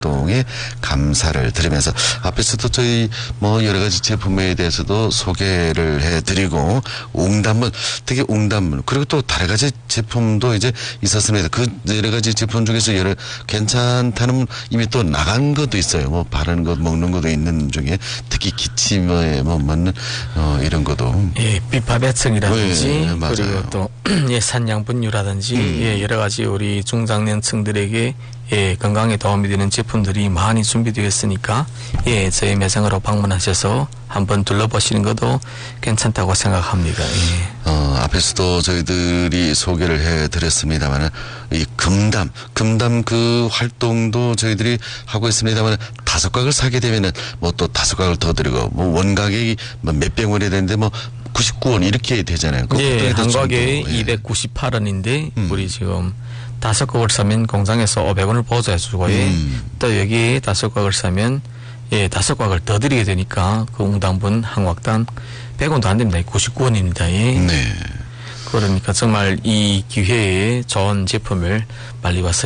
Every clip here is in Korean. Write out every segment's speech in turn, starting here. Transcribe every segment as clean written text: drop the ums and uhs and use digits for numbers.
활동에 감사를 드리면서 앞에서도 저희 뭐 여러 가지 제품에 대해서도 소개를 해드리고 웅단문, 특히 웅단문 그리고 또 다른 가지 제품도 이제 있었습니다. 그 여러 가지 제품 중에서 여러 괜찮다는 이미 또 나간 것도 있어요. 뭐 바르는 것 먹는 것도 있는 중에 특히 기침에 뭐 맞는 이런 것도 예, 비파배층이라든지 네, 그리고 또 예, 산양분유라든지 예, 여러 가지 우리 중장년층들에게 예, 건강에 도움이 되는 제품들이 많이 준비되어 있으니까 예, 저희 매장으로 방문하셔서 한번 둘러보시는 것도 괜찮다고 생각합니다. 예. 앞에서도 저희들이 소개를 해드렸습니다만 이 금담 그 활동도 저희들이 하고 있습니다만 5각을 사게 되면은 뭐 또 5각을 더 드리고 뭐 원가격이 뭐 몇백 원이 되는데 뭐 99원 이렇게 되잖아요. 예, 한 가격에 298원인데 우리 지금 5각을 사면 공장에서 500원을 보조해주고 또 여기 5각을 사면 예, 5각을 더 드리게 되니까 그 웅당분 한 곽당 100원도 안 됩니다. 99원입니다. 예. 네. 그러니까 정말 이 기회에 좋은 제품을 빨리 와서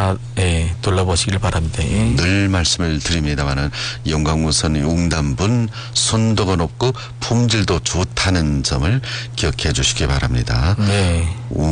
둘러보시길 바랍니다. 예. 늘 말씀을 드립니다만은 영광우선 웅단분 순도가 높고 품질도 좋다는 점을 기억해 주시기 바랍니다. 네.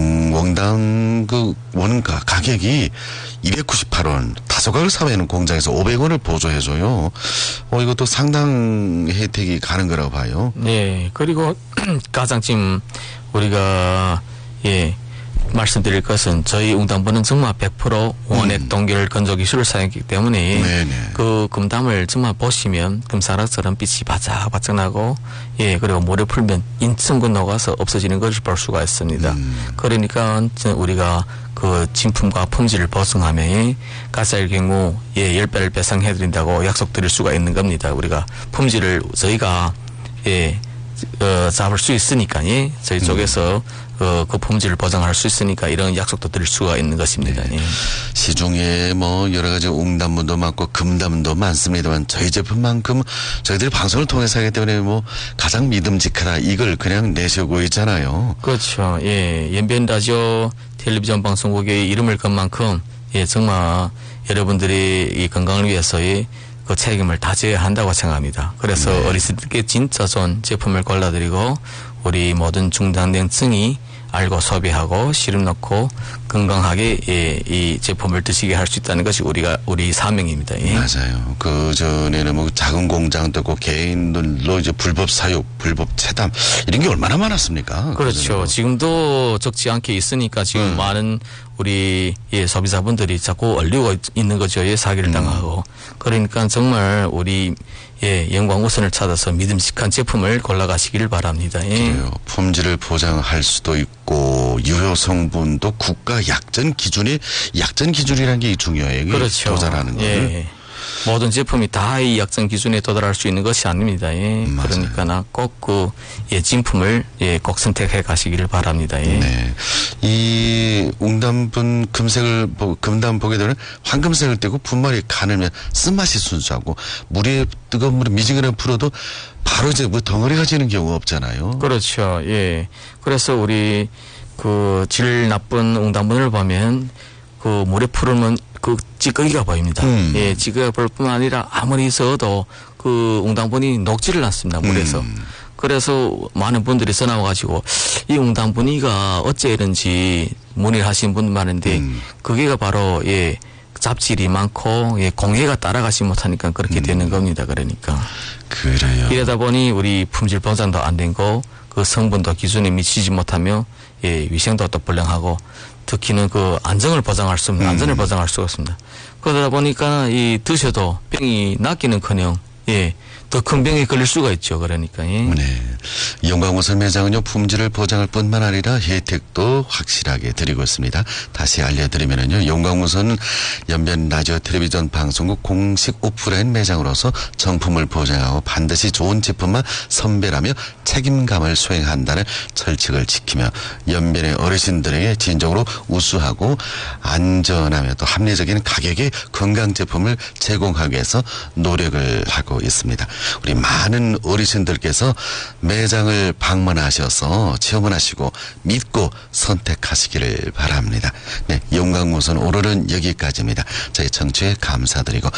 원당 그 원가 가격이 298원 5각을 사면 공장에서 500원을 보조해줘요. 이것도 상당 혜택이 가는 거라고 봐요. 네. 그리고 가장 지금 우리가 예 말씀드릴 것은 저희 웅당분은 정말 100% 원액 동결 건조 기술을 사용했기 때문에 네네. 그 금담을 정말 보시면 금사락처럼 빛이 바짝바짝 나고 예 그리고 물에 풀면 인천군 녹아서 없어지는 것을 볼 수가 있습니다. 그러니까 우리가 그 진품과 품질을 보증하며 가짜일 경우 예 10배를 배상해드린다고 약속드릴 수가 있는 겁니다. 우리가 품질을 저희가 예 잡을 수 있으니까, 예. 저희 쪽에서, 그 품질을 보장할 수 있으니까 이런 약속도 드릴 수가 있는 것입니다. 네. 예. 시중에 뭐 여러 가지 웅단문도 많고 금단문도 많습니다만 저희 제품만큼 저희들이 방송을 통해서 하기 때문에 뭐 가장 믿음직하다 이걸 그냥 내세우고 있잖아요. 그렇죠. 예. 연변 라디오 텔레비전 방송국의 이름을 건 만큼, 예, 정말 여러분들이 이 건강을 위해서의 그 책임을 다져야 한다고 생각합니다. 그래서 네. 어르신들께 진짜 좋은 제품을 골라드리고 우리 모든 중장년층이 알고 소비하고 씨름 넣고 건강하게 예, 이 제품을 드시게 할 수 있다는 것이 우리 사명입니다. 예. 맞아요. 그 전에는 뭐 작은 공장도 있고 개인들로 이제 불법 사육, 불법 체담 이런 게 얼마나 많았습니까? 그렇죠. 지금도 적지 않게 있으니까 지금 많은 우리 예, 소비자분들이 자꾸 얼리고 있는 거죠. 예, 사기를 당하고. 그러니까 정말 우리 예, 영광우선을 찾아서 믿음직한 제품을 골라가시길 바랍니다. 예. 그래요. 품질을 보장할 수도 있고 유효 성분도 국가 약전 기준이라는 게 중요해요. 그렇죠. 도달하는 거를. 예. 모든 제품이 다 이 약정 기준에 도달할 수 있는 것이 아닙니다. 예. 그러니까 꼭 그 예, 진품을 예, 꼭 선택해 가시기를 바랍니다. 예. 네. 이 웅단분 금단 보게 되면 황금색을 떼고 분말이 가늘면 쓴맛이 순수하고 뜨거운 물에 미지근하게 풀어도 바로 이제 뭐 덩어리가 지는 경우가 없잖아요. 그렇죠. 예. 그래서 우리 그 질 나쁜 웅단분을 보면 그 물에 풀으면 그 찌꺼기가 보입니다. 예, 찌꺼기가 볼 뿐만 아니라 아무리 써도 그 웅당분이 녹지를 않습니다. 물에서. 그래서 많은 분들이 써나와가지고 이 웅당분이가 어째 이런지 문의를 하시는 분들 많은데 그게가 바로 예 잡질이 많고 예 공해가 따라가지 못하니까 그렇게 되는 겁니다. 그러니까. 그래요. 이러다 보니 우리 품질 보장도 안 된 거 그 성분도 기준에 미치지 못하며 예 위생도 또 불량하고 특히는 그 안전을 보장할 수 없습니다. 그러다 보니까 이 드셔도 병이 낫기는커녕 예 더 큰 병에 걸릴 수가 있죠. 그러니까 예. 네. 영광우선 매장은요 품질을 보장할 뿐만 아니라 혜택도 확실하게 드리고 있습니다. 다시 알려드리면은요 영광우선은 연변 라디오 텔레비전 방송국 공식 오프라인 매장으로서 정품을 보장하고 반드시 좋은 제품만 선별하며 책임감을 수행한다는 철칙을 지키며 연변의 어르신들에게 진정으로 우수하고 안전하며 또 합리적인 가격의 건강 제품을 제공하기 위해서 노력을 하고 있습니다. 우리 많은 어르신들께서 매장을 방문하셔서 체험을 하시고 믿고 선택하시기를 바랍니다. 네, 용광무선 오늘은 여기까지입니다. 저희 청취에 감사드리고